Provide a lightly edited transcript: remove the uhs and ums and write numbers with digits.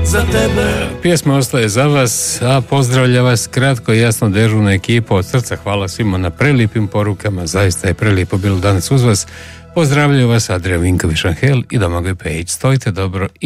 za tebe. Pjesma ostaje za vas, a pozdravlja vas kratko i jasno dežurna ekipa od srca. Hvala svima na prelipim porukama, zaista je prelijepo bilo danas uz vas. Pozdravljaju vas Adria Vinković-Šanhel i Domagoj Pejić. Stojite dobro i